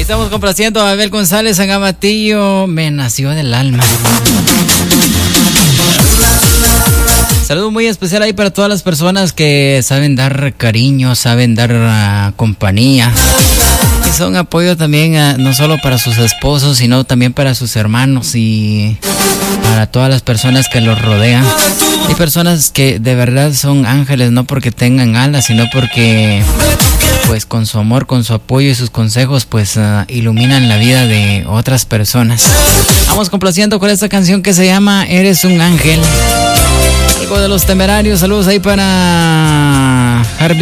estamos complaciendo a Abel González en Amatillo. Me nació del alma. Saludo muy especial ahí para todas las personas que saben dar cariño, saben dar compañía. Y son apoyo también no solo para sus esposos, sino también para sus hermanos y para todas las personas que los rodean. Hay personas que de verdad son ángeles, no porque tengan alas, sino porque pues con su amor, con su apoyo y sus consejos pues iluminan la vida de otras personas. Vamos complaciendo con esta canción que se llama Eres un ángel. Algo de Los Temerarios. Saludos ahí para Harvey